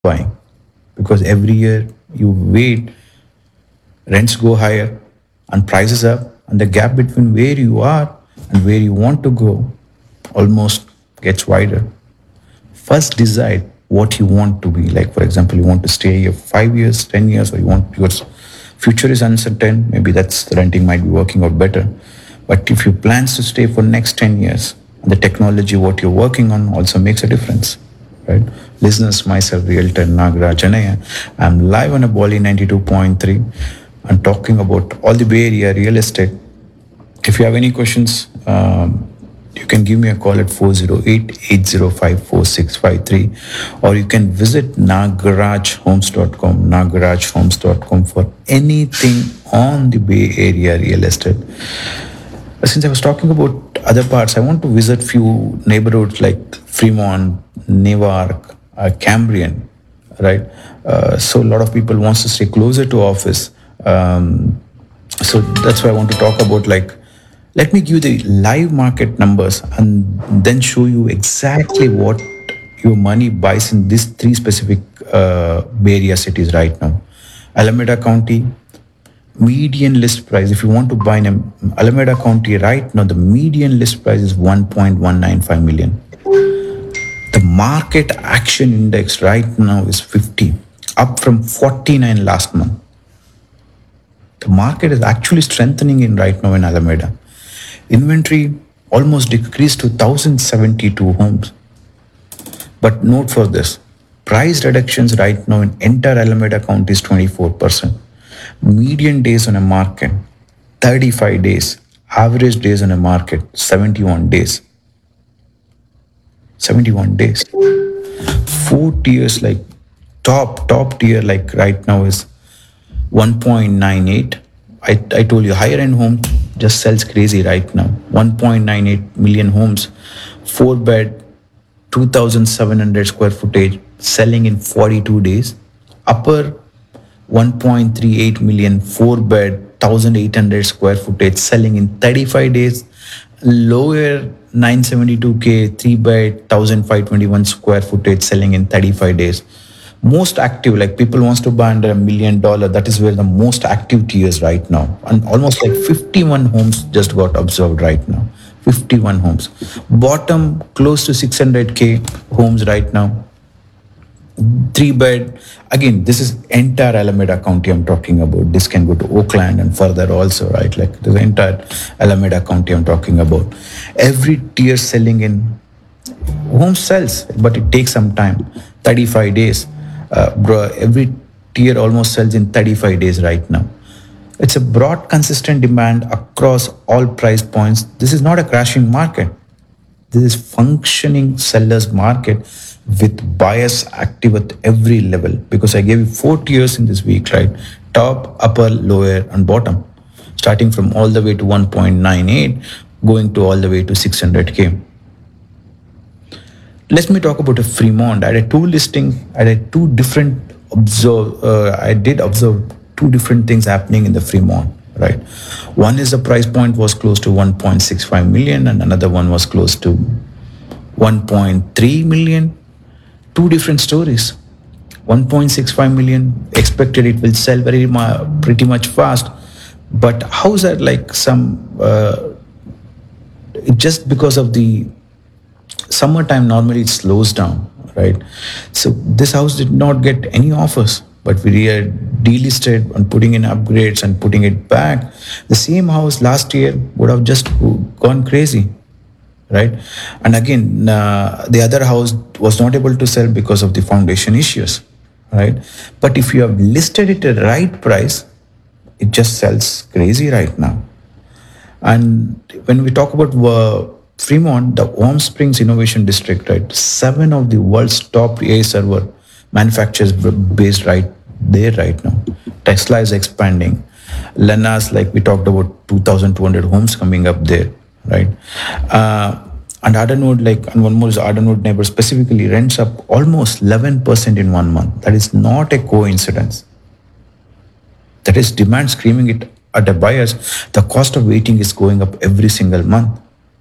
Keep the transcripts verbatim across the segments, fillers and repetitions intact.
buying, because every year you wait, rents go higher and prices up, and the gap between where you are and where you want to go almost gets wider. First decide what you want to be. Like, for example, you want to stay here five years, ten years, or you want your future is uncertain. Maybe that's the renting might be working out better. But if you plans to stay for next ten years, the technology what you're working on also makes a difference, right? Listeners, myself, Realtor Nagaraj Anaya. I'm live on a Bali ninety-two point three. I'm talking about all the Bay Area real estate. If you have any questions, um, you can give me a call at four zero eight, eight zero five, four six five three, or you can visit nagaraj homes dot com, nagaraj homes dot com for anything on the Bay Area real estate. Since I was talking about other parts, I want to visit few neighborhoods like Fremont, Newark, uh, Cambrian, right? Uh, so a lot of people wants to stay closer to office. Um, so that's why I want to talk about, like, let me give you the live market numbers and then show you exactly what your money buys in these three specific uh, Bay Area cities right now. Alameda County, median list price, if you want to buy in Alameda County right now, the median list price is one point one nine five million. The market action index right now is fifty, up from forty-nine last month. The market is actually strengthening in right now in Alameda. Inventory almost decreased to one thousand seventy-two homes. But note for this, price reductions right now in entire Alameda County is twenty-four percent. Median days on a market, thirty-five days. Average days on a market, seventy-one days. seventy-one days. Four tiers, like top, top tier, like right now is one point nine eight. I, I told you, higher end home just sells crazy right now. one point nine eight million homes, four bed, two thousand seven hundred square footage, selling in forty-two days. Upper, one point three eight million, four bed, one thousand eight hundred square footage, selling in thirty-five days. Lower, nine seventy-two K, three bed, one thousand five hundred twenty-one square footage, selling in thirty-five days. Most active, like people wants to buy under a million dollar, that is where the most active tiers right now. And almost like fifty-one homes just got observed right now. fifty-one homes. Bottom, close to six hundred K homes right now. Three bed. Again, this is entire Alameda County I'm talking about. This can go to Oakland and further also, right? Like the entire Alameda County I'm talking about. Every tier selling in home sells, but it takes some time. thirty-five days. Uh, bro, every tier almost sells in thirty-five days right now. It's a broad, consistent demand across all price points. This is not a crashing market. This is functioning sellers market with buyers active at every level. Because I gave you four tiers in this week, right? Top, upper, lower, and bottom. Starting from all the way to one point nine eight, going to all the way to six hundred K. Let me talk about a Fremont. I had two listings. I had two different observe. Uh, I did observe two different things happening in the Fremont. Right, one is the price point was close to one point six five million, and another one was close to one point three million. Two different stories. one point six five million expected it will sell very mu- pretty much fast, but how's that like some? Uh, just because of the summertime, normally it slows down, right? So this house did not get any offers, but we are delisted and putting in upgrades and putting it back. The same house last year would have just gone crazy, right? And again, uh, the other house was not able to sell because of the foundation issues, right? But if you have listed it at the right price, it just sells crazy right now. And when we talk about uh, Fremont, the Warm Springs Innovation District, right? Seven of the world's top A I server manufacturers based right there right now. Tesla is expanding. Lenna's, like we talked about, two thousand two hundred homes coming up there, right? Uh, and Addenwood, like, and one more is Addenwood neighbor specifically rents up almost eleven percent in one month. That is not a coincidence. That is demand screaming it at the buyers. The cost of waiting is going up every single month.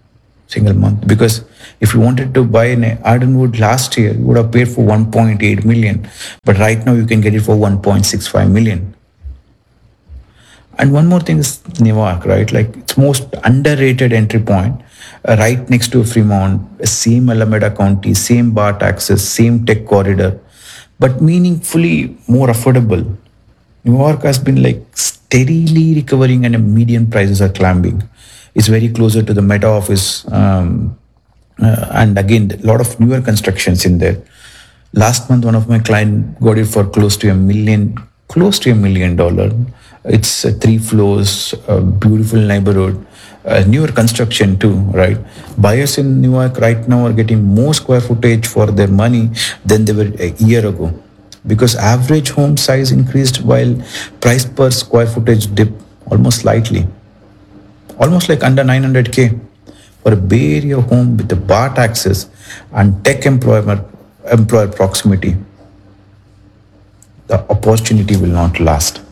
single month. Because if you wanted to buy an Ardenwood last year, you would have paid for one point eight million, but right now you can get it for one point six five million. And one more thing is Newark, right? Like it's most underrated entry point, uh, right next to Fremont, same Alameda County, same bar taxes, same tech corridor, but meaningfully more affordable. Newark has been like steadily recovering and median prices are climbing. It's very closer to the Meta office. Um, uh, and again, a lot of newer constructions in there. Last month, one of my clients got it for close to a million, close to a million dollar. It's uh, three floors, a beautiful neighborhood, uh, newer construction too, right? Buyers in Newark right now are getting more square footage for their money than they were a year ago, because average home size increased while price per square footage dipped almost slightly, almost like under nine hundred K. For a Bay Area home with the bar taxes and tech employer, employer proximity, the opportunity will not last.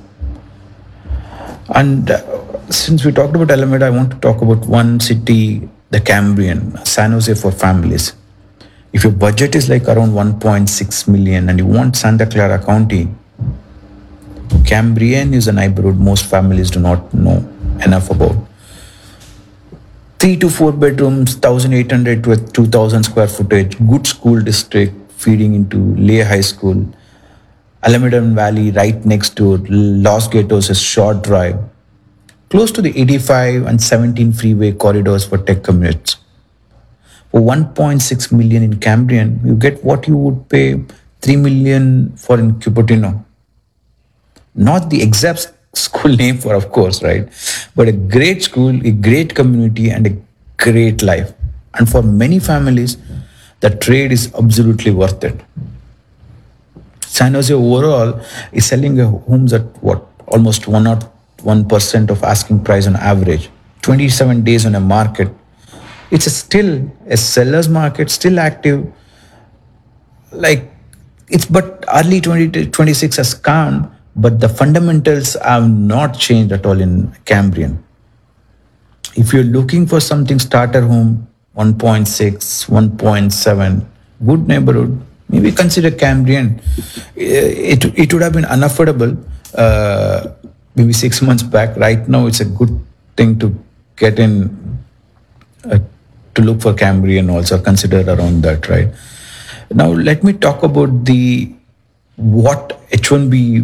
And uh, since we talked about Alameda, I want to talk about one city, the Cambrian, San Jose for families. If your budget is like around one point six million and you want Santa Clara County, Cambrian is a neighborhood most families do not know enough about. Three to four bedrooms, one thousand eight hundred to two thousand square footage, good school district feeding into Lehigh High School. Alameda Valley right next to Los Gatos is short drive. Close to the eighty-five and seventeen freeway corridors for tech commutes. For one point six million in Cambrian, you get what you would pay three million for in Cupertino. Not the exact school name for, of course, right? But a great school, a great community, and a great life. And for many families, the trade is absolutely worth it. San Jose overall is selling homes at what? Almost one or one percent of asking price on average. twenty-seven days on a market. It's a still a seller's market, still active. Like it's but early twenty twenty-six has come, but the fundamentals have not changed at all in Cambrian. If you're looking for something starter home, one point six, one point seven, good neighborhood, maybe consider Cambrian. It, it would have been unaffordable uh, maybe six months back. Right now, it's a good thing to get in, uh, to look for Cambrian also, consider around that, right? Now, let me talk about the what H one B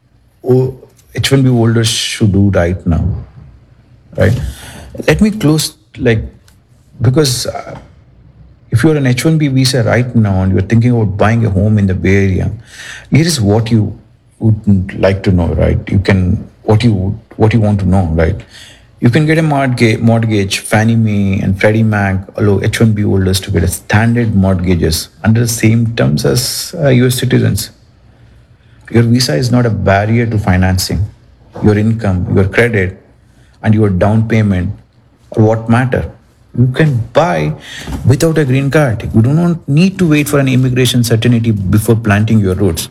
H one B holders should do right now, right? Let me close, like, because uh, if you're an H one B visa right now and you're thinking about buying a home in the Bay Area, here is what you would like to know, right? You can, what you what you want to know, right? You can get a mortgage, mortgage Fannie Mae and Freddie Mac allow H one B holders to get a standard mortgages under the same terms as uh, U S citizens. Your visa is not a barrier to financing. Your income, your credit, and your down payment are what matter. You can buy without a green card. You do not need to wait for an immigration certainty before planting your roots.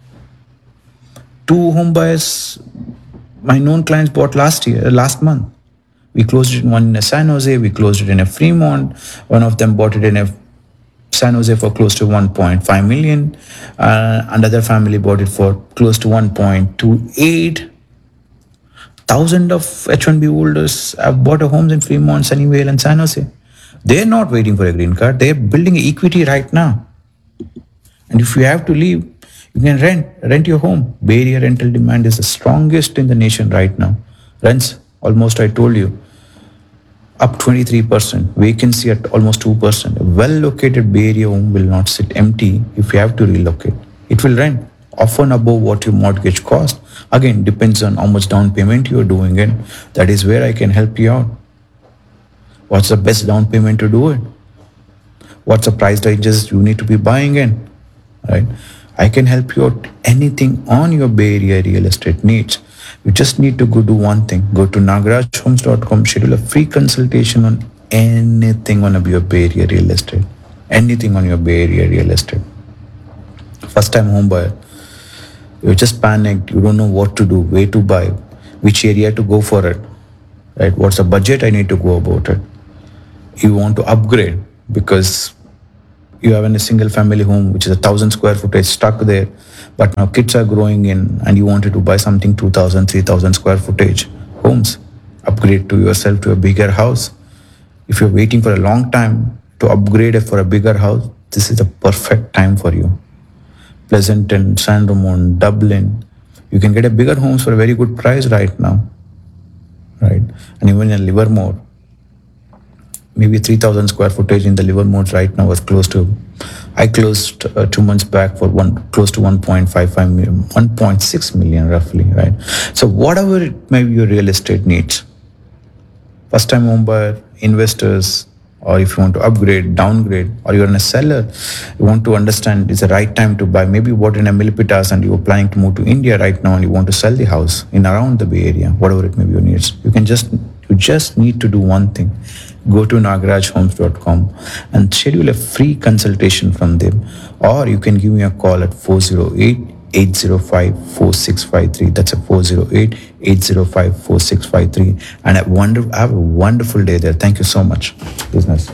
Two home buyers, my known clients bought last year, last month. We closed it one in San Jose, we closed it in a Fremont. One of them bought it in a San Jose for close to one point five million. Uh, another family bought it for close to one point two eight. Thousands of H one B holders have bought a homes in Fremont, Sunnyvale, and San Jose. They're not waiting for a green card. They're building equity right now. And if you have to leave, you can rent, rent your home. Bay Area rental demand is the strongest in the nation right now. Rents, almost I told you, up twenty-three percent. Vacancy at almost two percent. A well-located Bay Area home will not sit empty if you have to relocate. It will rent, often above what your mortgage cost. Again, depends on how much down payment you're doing it. That is where I can help you out. What's the best down payment to do it? What's the price ranges you need to be buying in? Right? I can help you out anything on your Bay Area real estate needs. You just need to go do one thing. Go to nagaraj homes dot com, schedule a free consultation on anything on your Bay Area real estate. Anything on your Bay Area real estate. First time home buyer. You're just panicked. You don't know what to do, where to buy, which area to go for it. Right? What's the budget I need to go about it? you want to upgrade because you have in a single family home which is a thousand square footage stuck there, but now kids are growing in and you wanted to buy something two thousand, three thousand square footage homes, upgrade to yourself to a bigger house. If you're waiting for a long time to upgrade for a bigger house, this is the perfect time for you. Pleasanton, San Ramon, Dublin, you can get a bigger homes for a very good price right now, right? And even in Livermore, maybe three thousand square footage in the Livermore right now was close to, I closed uh, two months back for one close to one point five five million, one point six million roughly, right? So whatever it may be your real estate needs, first time home buyer, investors, or if you want to upgrade, downgrade, or you're in a seller, you want to understand it's the right time to buy. Maybe you bought in a Milipitas and you were planning to move to India right now and you want to sell the house in around the Bay Area, whatever it may be your needs. You can just, you just need to do one thing. Go to nagaraj homes dot com and schedule a free consultation from them. Or you can give me a call at four oh eight, eight oh five, four six five three. That's a four oh eight, eight oh five, four six five three. And I wonder, have a wonderful day there. Thank you so much. Business.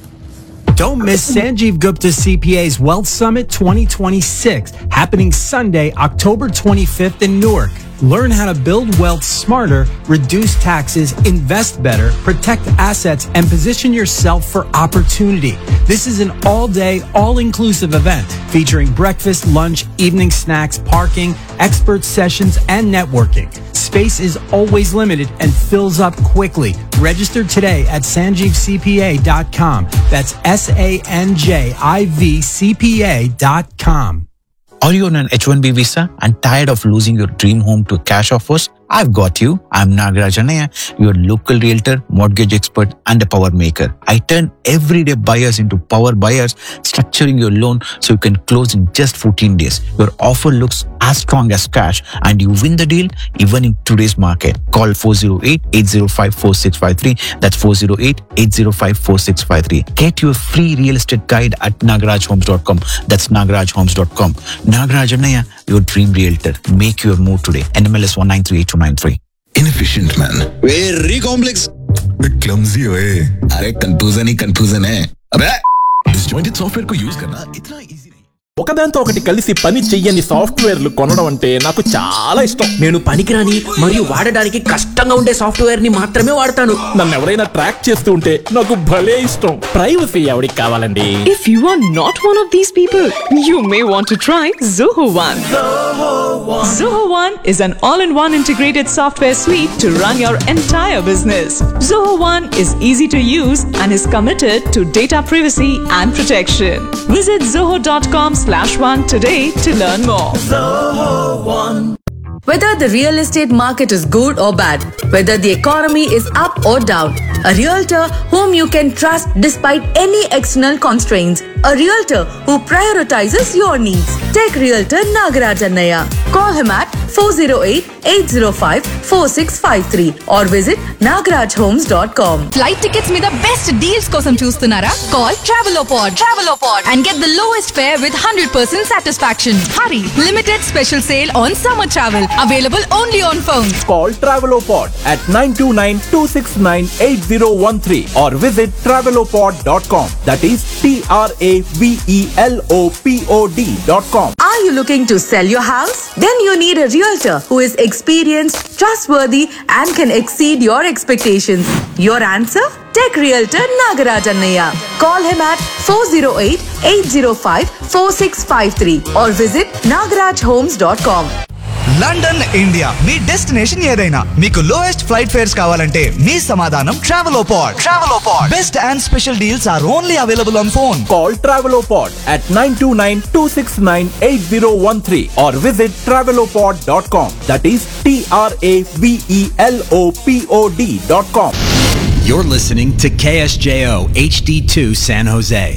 Don't miss Sanjeev Gupta C P A's Wealth Summit twenty twenty-six, happening Sunday, October twenty-fifth in Newark. Learn how to build wealth smarter, reduce taxes, invest better, protect assets, and position yourself for opportunity. This is an all-day, all-inclusive event featuring breakfast, lunch, evening snacks, parking, expert sessions, and networking. Space is always limited and fills up quickly. Register today at sanjeev c p a dot com. That's S A N J I V C P A dot com. Are you on an H one B visa and tired of losing your dream home to cash offers? I've got you. I'm Nagaraj Annaiah, your local realtor, mortgage expert, and a power maker. I turn everyday buyers into power buyers, structuring your loan so you can close in just fourteen days. Your offer looks as strong as cash and you win the deal even in today's market. Call four oh eight, eight oh five, four six five three. That's four oh eight, eight oh five, four six five three. Get your free real estate guide at nagaraj homes dot com. That's nagaraj homes dot com. Nagaraj Annaiah, your dream realtor. Make your move today. N M L S one nine three eight two nine three. Inefficient man. Very complex. Bit clumsy हो ए. अरे confusion ही confusion है. अबे Disjointed software को use करना इतना easy नहीं. ఒకదాంతో ఒకటి కలిసి పని చెయ్యని సాఫ్ట్వేర్లు కొనడం అంటే నాకు చాలా ఇష్టం. నేను పనికిరాని మరియు వాడడానికి కష్టంగా ఉండే సాఫ్ట్వేర్ ని మాత్రమే వాడతాను. నన్ను ఎవరైనా ట్రాక్ చేస్తూ ఉంటే నాకు భలే ఇష్టం. ప్రైవసీ ఎవరికి కావాలండి? If you are not one of these people, you may want to try Zoho One. Zoho One. Zoho One is an all-in-one integrated software suite to run your entire business. Zoho One is easy to use and is committed to data privacy and protection. Visit zoho dot com slash one today to learn more. Zoho One. Whether the real estate market is good or bad, whether the economy is up or down, a realtor whom you can trust despite any external constraints, a realtor who prioritizes your needs. Tech Realtor Nagaraj Annaiah. Call him at four oh eight, eight oh five, four six five three or visit nagaraj homes dot com. Flight tickets మీద best deals కోసం చూస్తున్నారా? Call Travelopod. Travelopod and get the lowest fare with one hundred percent satisfaction. Hurry! Limited special sale on summer travel. Available only on phone. Call Travelopod at nine two nine, two six nine, eight oh one three or visit travelopod dot com. That is T R A V E L O P O D dot com. Are you looking to sell your house? Then you need a realtor who is experienced, trustworthy, and can exceed your expectations. Your answer? Tech Realtor Nagaraj Annaiah. Call him at four oh eight, eight oh five, four six five three or visit nagaraj homes dot com. London India me destination ఏదైనా మీకు lowest flight fares కావాలంటే మీ సమాధానం Travelopod. Travelopod best and special deals are only available on phone. Call Travelopod at nine two nine, two six nine, eight oh one three or visit travelopod dot com. That is T R A V E L O P O D dot com. You're listening to K S J O H D two San Jose.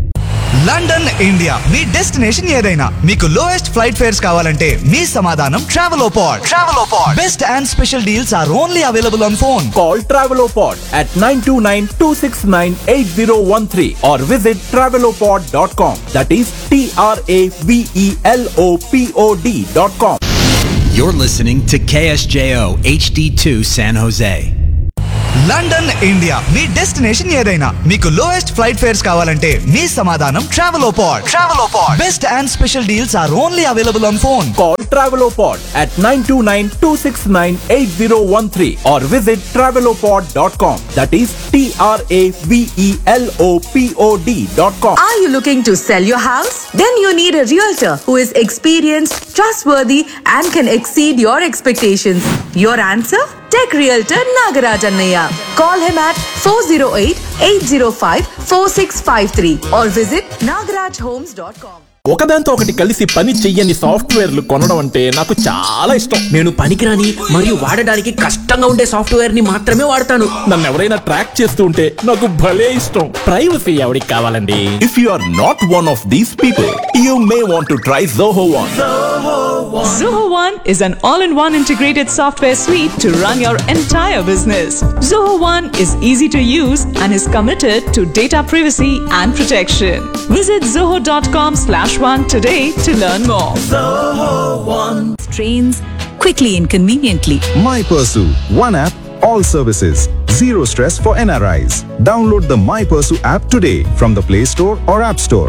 London India me destination ఏదైనా మీకు lowest flight fares కావాలంటే మీ సమాధానం Travelopod. Travelopod best and special deals are only available on phone. Call Travelopod at nine two nine, two six nine, eight oh one three or visit travelopod dot com. That is T R A V E L O P O D dot com. You're listening to K S J O H D two San Jose. London India me destination ఏదైనా మీకు lowest flight fares కావాలంటే మీ సమాధానం Travelopod. Travelopod best and special deals are only available on phone. Call Travelopod at nine two nine, two six nine, eight zero one three or visit travelopod dot com. That is T R A V E L O P O D dot com. Are you looking to sell your house? Then you need a realtor who is experienced, trustworthy, and can exceed your expectations. Your answer? Tech Realtor Nagaraj Annaya. Call him at four oh eight, eight oh five, four six five three or visit nagaraj homes dot com. ఒకదాంతో ఒకటి కలిసి పని చెయ్యని సాఫ్ట్వేర్లు కొనడం అంటే నాకు చాలా ఇష్టం. నేను పనికిరాని మరియు వాడడానికి కష్టంగా ఉండే సాఫ్ట్వేర్ ని మాత్రమే వాడతాను. నన్ను ఎవరైనా ట్రాక్ చేస్తూ ఉంటే నాకు భలే ఇష్టం. ప్రైవసీ ఎవరికి కావాలండి? If you are not one of these people, you may want to try Zoho One. Zoho One is an all-in-one integrated software suite to run your entire business. Zoho One is easy to use and is committed to data privacy and protection. Visit zoho dot com slash one today to learn more. Zoho One. Trains quickly and conveniently. My Pursue, one app, all services. Zero stress for N R Is. Download the My Pursue app today from the Play Store or App Store.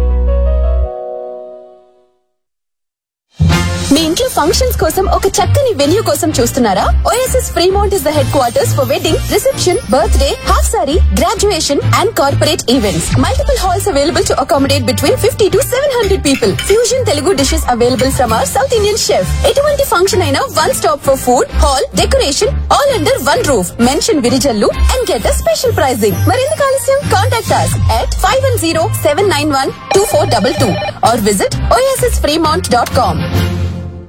మీ ఇంట్లో functions కోసం ఒక చక్కని venue కోసం చూస్తున్నారా? OSS Fremont is the head quarters for wedding, reception, birthday, half sorry, graduation and corporate events. Multiple halls available to accommodate between fifty to seven hundred people. Fusion Telugu dishes available from our south Indian chef. ఎటువంటి function అయినా one stop for food, hall, decoration all under one roof. Mention Virijallu and get a special pricing. మరెందుకు ఆలస్యం? Contact us at five one zero, seven nine one, two four two two or visit o s s fremont dot com.